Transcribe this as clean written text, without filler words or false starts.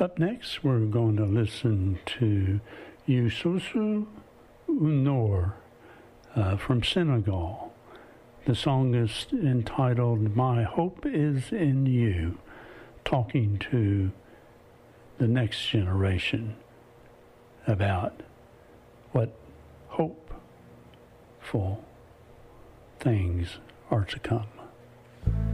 Up next, we're going to listen to Youssou N'Dour from Senegal. The song is entitled My Hope Is in You, talking to the next generation about what hopeful things are to come.